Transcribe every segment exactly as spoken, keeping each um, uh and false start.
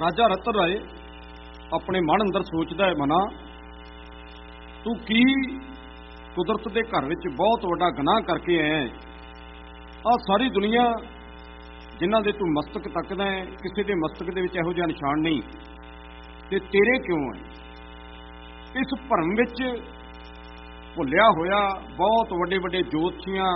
राजा रतन राय अपने मन अंदर सोचता है, मना तू की कुदरत के घर विच बहुत वड्डा गुनाह करके आया है। आ सारी दुनिया जिन्हां दे तू मस्तक तकदा है, किसी के मस्तक दे विच इहो जिहा निशान नहीं, ते तेरे क्यों है? इस भरम विच भुलिया होया बहुत वड्डे वड्डे जोतषियां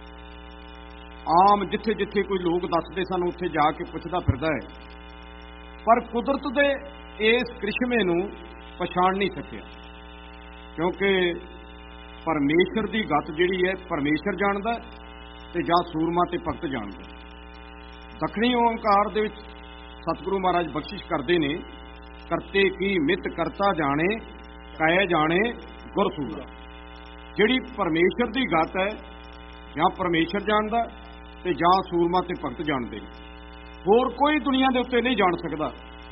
आम जिथे जिथे कोई लोग दसदे सन उत्थे जाके पुछदा फिरदा है, पर कुदरत दे इस करिश्मे नूं पछाण नहीं सकिया, क्योंकि परमेश्वर की गत जिहड़ी है परमेश्वर जाणदा ते जां सूरमा ते भगत जाणदा। दखणी ओंकार दे विच सतगुरु महाराज बख्शिश करते ने, करते की मित करता जाने काया जाने गुरसूरा। जिहड़ी परमेश्वर की गत है जां परमेश्वर जाणदा ते जां सूरमा ते भगत जाणदे, होर कोई दुनिया दे उत्ते नहीं जाण सकदा।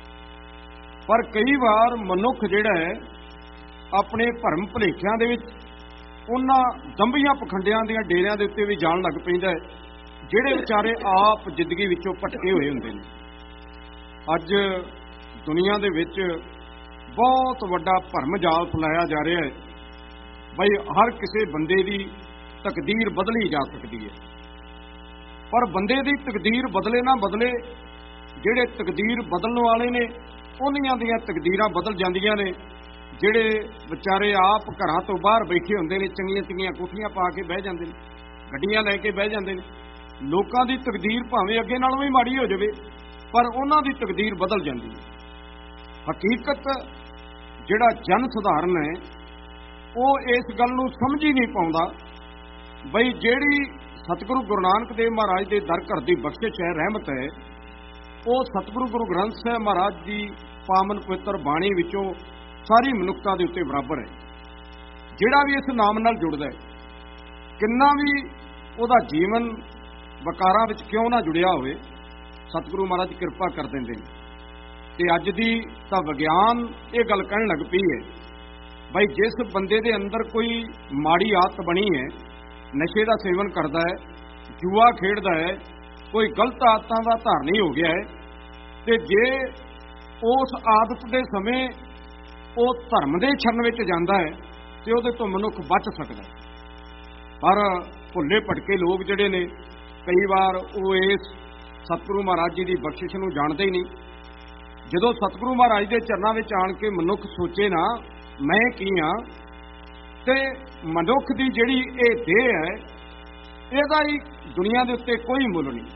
पर कई बार मनुख जिहड़ा है अपने भरम भुलेखिਆਂ ਦੇ ਵਿੱਚ ਉਹਨਾਂ ਦੰਭੀਆਂ ਪਖੰਡਿਆਂ ਦੀਆਂ ਡੇਰਿਆਂ ਦੇ ਉੱਤੇ ਵੀ ਜਾਣ ਲੱਗ ਪੈਂਦਾ ਹੈ, ਜਿਹੜੇ ਵਿਚਾਰੇ ਆਪ ਜ਼ਿੰਦਗੀ ਵਿੱਚੋਂ ਭਟਕੇ ਹੋਏ ਹੁੰਦੇ ਨੇ। ਅੱਜ ਦੁਨੀਆ ਦੇ ਵਿੱਚ ਬਹੁਤ ਵੱਡਾ ਭਰਮ ਜਾਲ ਫੈਲਾਇਆ ਜਾ ਰਿਹਾ ਹੈ ਬਈ ਹਰ ਕਿਸੇ ਬੰਦੇ ਦੀ ਤਕਦੀਰ ਬਦਲੀ ਜਾ ਸਕਦੀ ਹੈ, ਪਰ ਬੰਦੇ ਦੀ ਤਕਦੀਰ ਬਦਲੇ ਨਾ ਬਦਲੇ, ਜਿਹੜੇ ਤਕਦੀਰ ਬਦਲਣ ਵਾਲੇ ਨੇ ਉਹਨਾਂ ਦੀਆਂ ਤਕਦੀਰਾਂ ਬਦਲ ਜਾਂਦੀਆਂ ਨੇ। ਜਿਹੜੇ ਵਿਚਾਰੇ ਆਪ ਘਰਾਂ ਤੋਂ ਬਾਹਰ ਬੈਠੇ ਹੁੰਦੇ ਨੇ, ਚੰਗੀਆਂ ਚੰਗੀਆਂ ਕੋਠੀਆਂ ਪਾ ਕੇ ਬਹਿ ਜਾਂਦੇ ਨੇ, ਗੱਡੀਆਂ ਲੈ ਕੇ ਬਹਿ ਜਾਂਦੇ ਨੇ, ਲੋਕਾਂ ਦੀ ਤਕਦੀਰ ਭਾਵੇਂ ਅੱਗੇ ਨਾਲੋਂ ਵੀ ਮਾੜੀ ਹੋ ਜਾਵੇ ਪਰ ਉਹਨਾਂ ਦੀ ਤਕਦੀਰ ਬਦਲ ਜਾਂਦੀ ਹੈ। ਹਕੀਕਤ ਜਿਹੜਾ ਜਨ ਸਧਾਰਨ ਹੈ ਉਹ ਇਸ ਗੱਲ ਨੂੰ ਸਮਝ ਹੀ ਨਹੀਂ ਪਾਉਂਦਾ ਬਈ ਜਿਹੜੀ ਸਤਿਗੁਰੂ ਗੁਰੂ ਨਾਨਕ ਦੇਵ ਮਹਾਰਾਜ ਦੇ ਦਰ ਘਰ ਦੀ ਬਖਸ਼ਿਸ਼ ਹੈ, ਰਹਿਮਤ ਹੈ, ਉਹ ਸਤਿਗੁਰੂ ਗੁਰੂ ਗ੍ਰੰਥ ਸਾਹਿਬ ਮਹਾਰਾਜ ਦੀ ਪਾਵਨ ਪਵਿੱਤਰ ਬਾਣੀ ਵਿੱਚੋਂ ਸਾਰੀ ਮਨੁੱਖਤਾ ਦੇ ਉੱਤੇ ਬਰਾਬਰ ਹੈ। ਜਿਹੜਾ ਵੀ ਇਸ ਨਾਮ ਨਾਲ ਜੁੜਦਾ ਹੈ, ਕਿੰਨਾ ਵੀ ਉਹਦਾ ਜੀਵਨ ਵਕਾਰਾਂ ਵਿੱਚ ਕਿਉਂ ਨਾ ਜੁੜਿਆ ਹੋਵੇ, ਸਤਿਗੁਰੂ ਮਹਾਰਾਜ ਕਿਰਪਾ ਕਰ ਦਿੰਦੇ ਨੇ। ਤੇ ਅੱਜ ਦੀ ਤਾਂ ਵਿਗਿਆਨ ਇਹ ਗੱਲ ਕਹਿਣ ਲੱਗ ਪਈ ਹੈ ਬਈ ਜਿਸ ਬੰਦੇ ਦੇ ਅੰਦਰ ਕੋਈ ਮਾੜੀ ਆਦਤ ਬਣੀ ਹੈ, ਨਸ਼ੇ ਦਾ ਸੇਵਨ ਕਰਦਾ ਹੈ, ਜੂਆ ਖੇਡਦਾ ਹੈ, ਕੋਈ ਗਲਤ ਆਦਤਾਂ ਦਾ ਧਾਰਨੀ ਹੋ ਗਿਆ ਹੈ, ਤੇ ਜੇ ਉਸ ਆਦਤ ਦੇ ਸਮੇਂ ਉਹ ਧਰਮ ਦੇ ਛਰਨ ਵਿੱਚ ਜਾਂਦਾ ਹੈ ਤੇ ਉਹਦੇ ਤੋਂ ਮਨੁੱਖ ਬਚ ਸਕਦਾ। ਪਰ ਭੁੱਲੇ ਭਟਕੇ ਲੋਕ ਜਿਹੜੇ ਨੇ ਕਈ ਵਾਰ ਉਹ ਇਸ ਸਤਿਗੁਰੂ ਮਹਾਰਾਜ ਜੀ ਦੀ ਬਖਸ਼ਿਸ਼ ਨੂੰ ਜਾਣਦੇ ਹੀ ਨਹੀਂ। ਜਦੋਂ ਸਤਿਗੁਰੂ ਮਹਾਰਾਜ ਦੇ ਚਰਨਾਂ ਵਿੱਚ ਆਣ ਕੇ ਮਨੁੱਖ ਸੋਚੇ ਨਾ ਮੈਂ ਕੀ ਹਾਂ, ਤੇ ਮਨੁੱਖ ਦੀ ਜਿਹੜੀ ਇਹ ਦੇਹ ਹੈ ਇਹਦਾ ਹੀ ਦੁਨੀਆ ਦੇ ਉੱਤੇ ਕੋਈ ਮੁੱਲ ਨਹੀਂ।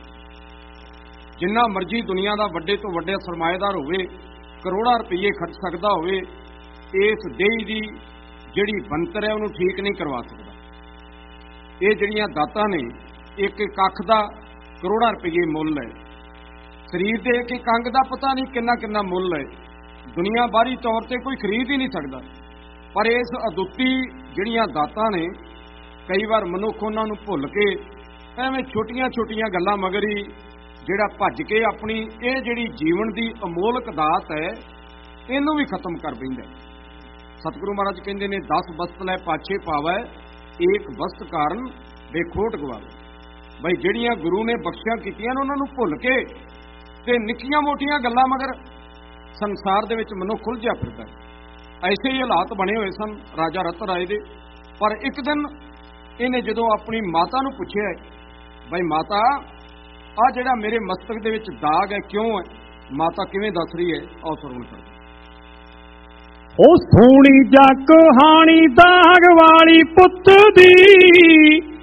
ਜਿੰਨਾ ਮਰਜ਼ੀ ਦੁਨੀਆ ਦਾ ਵੱਡੇ ਤੋਂ ਵੱਡਾ ਸਰਮਾਏਦਾਰ ਹੋਵੇ, ਕਰੋੜਾਂ ਰੁਪਈਏ ਖਰਚ ਸਕਦਾ ਹੋਵੇ, ਇਸ ਦੇਹ ਦੀ ਜਿਹੜੀ ਬਣਤਰ ਹੈ ਉਹਨੂੰ ਠੀਕ ਨਹੀਂ ਕਰਵਾ ਸਕਦਾ। ਇਹ ਜਿਹੜੀਆਂ ਦਾਤਾਂ ਨੇ ਇੱਕ ਇੱਕ ਅੱਖ ਦਾ ਕਰੋੜਾਂ ਰੁਪਈਏ ਮੁੱਲ ਹੈ, ਸਰੀਰ ਦੇ ਇੱਕ ਇੱਕ ਅੰਗ ਦਾ ਪਤਾ ਨਹੀਂ ਕਿੰਨਾ ਕਿੰਨਾ ਮੁੱਲ ਹੈ, ਦੁਨੀਆ ਬਾਹਰੀ ਤੌਰ ਤੇ ਕੋਈ ਖਰੀਦ ਹੀ ਨਹੀਂ ਸਕਦਾ। ਪਰ ਇਸ ਅਦੁੱਤੀ ਜਿਹੜੀਆਂ ਦਾਤਾਂ ਨੇ ਕਈ ਵਾਰ ਮਨੁੱਖ ਉਹਨਾਂ ਨੂੰ ਭੁੱਲ ਕੇ ਐਵੇਂ ਛੋਟੀਆਂ ਛੋਟੀਆਂ ਗੱਲਾਂ ਮਗਰ ਹੀ ਜਿਹੜਾ ਭੱਜ ਕੇ ਆਪਣੀ ਇਹ ਜਿਹੜੀ ਜੀਵਨ ਦੀ ਅਮੋਲਕ ਦਾਤ ਹੈ ਇਹਨੂੰ ਵੀ ਖਤਮ ਕਰ ਬੈਂਦਾ। ਸਤਿਗੁਰੂ ਮਹਾਰਾਜ ਕਹਿੰਦੇ ਨੇ ਦਸ ਬਸਤ ਲੈ ਪਾਛੇ ਪਾਵੈ, ਏਕ ਬਸਤ ਕਾਰਨ ਬੇਖੋਟ ਗਵਾਵੇ। ਬਈ ਜਿਹੜੀਆਂ ਗੁਰੂ ਨੇ ਬਖਸ਼ਿਆ ਕੀਤੀਆਂ ਨੇ ਉਹਨਾਂ ਨੂੰ ਭੁੱਲ ਕੇ ਤੇ ਨਿੱਕੀਆਂ ਮੋਟੀਆਂ ਗੱਲਾਂ ਮਗਰ ਸੰਸਾਰ ਦੇ ਵਿੱਚ ਮਨੁੱਖ ਉਲਝਿਆ ਫਿਰਦਾ। ਐਸੇ ਹੀ ਹਾਲਾਤ ਬਣੇ ਹੋਏ ਸਨ ਰਾਜਾ ਰਤਨ ਰਾਏ ਦੇ। ਪਰ ਇੱਕ ਦਿਨ ਇਹਨੇ ਜਦੋਂ ਆਪਣੀ ਮਾਤਾ ਨੂੰ ਪੁੱਛਿਆ ਬਈ ਮਾਤਾ ਆ ਜਿਹੜਾ ਮੇਰੇ ਮਸਤਕ ਦੇ ਵਿੱਚ ਦਾਗ ਹੈ ਕਿਉਂ ਹੈ, ਮਾਤਾ ਕਿਵੇਂ ਦੱਸ ਰਹੀ ਹੈ, ਆਓ ਸਰਵਣ ਕਰੋ। ਉਹ ਸੋਹਣੀ ਜਗ ਕਹਾਣੀ ਦਾਗ ਵਾਲੀ ਪੁੱਤ ਦੀ